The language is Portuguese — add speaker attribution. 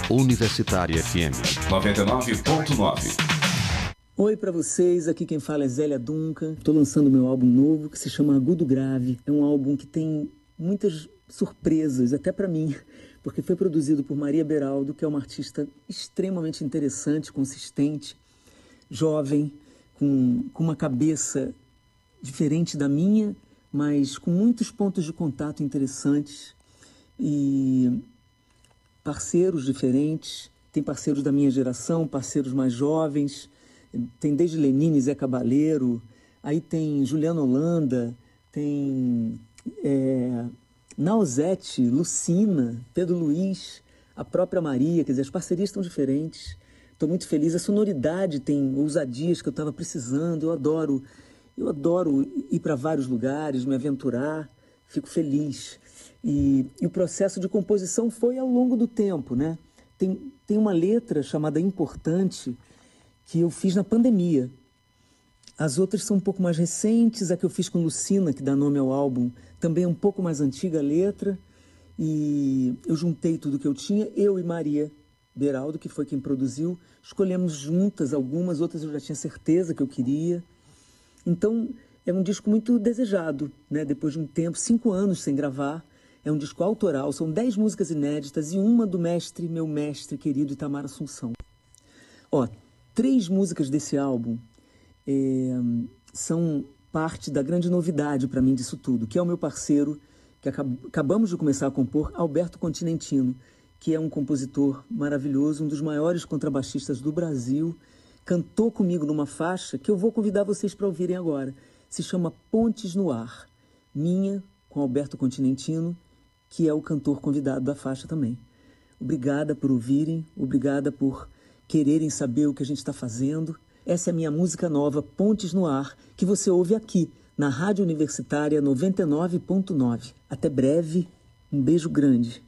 Speaker 1: Universitária FM 99.9.
Speaker 2: Oi para vocês, aqui quem fala é Zélia Duncan. Estou lançando meu álbum novo que se chama Agudo Grave. É um álbum que tem muitas surpresas, até para mim, porque foi produzido por Maria Beraldo, que é uma artista extremamente interessante, consistente, jovem, com uma cabeça diferente da minha, mas com muitos pontos de contato interessantes e parceiros diferentes. Tem parceiros da minha geração, parceiros mais jovens, tem desde Lenine, Zé Cabaleiro, aí tem Juliana Holanda, tem Nausete, Lucina, Pedro Luiz, a própria Maria, quer dizer, as parcerias estão diferentes. Estou muito feliz, a sonoridade tem ousadias que eu estava precisando, eu adoro ir para vários lugares, me aventurar, fico feliz. E o processo de composição foi ao longo do tempo, né? Tem uma letra chamada Importante, que eu fiz na pandemia. As outras são um pouco mais recentes, a que eu fiz com Lucina, que dá nome ao álbum, também é um pouco mais antiga a letra, e eu juntei tudo que eu tinha, eu e Maria Beraldo, que foi quem produziu, escolhemos juntas algumas, outras eu já tinha certeza que eu queria. Então, é um disco muito desejado, né? Depois de um tempo, 5 anos sem gravar, é um disco autoral, são 10 músicas inéditas e uma do meu mestre querido Itamar Assunção. 3 músicas desse álbum são parte da grande novidade para mim disso tudo, que é o meu parceiro, que acabamos de começar a compor, Alberto Continentino, que é um compositor maravilhoso, um dos maiores contrabaixistas do Brasil, cantou comigo numa faixa que eu vou convidar vocês para ouvirem agora. Se chama Pontes no Ar, minha com Alberto Continentino, que é o cantor convidado da faixa também. Obrigada por ouvirem, obrigada por quererem saber o que a gente está fazendo. Essa é a minha música nova, Pontes no Ar, que você ouve aqui, na Rádio Universitária 99.9. Até breve, um beijo grande.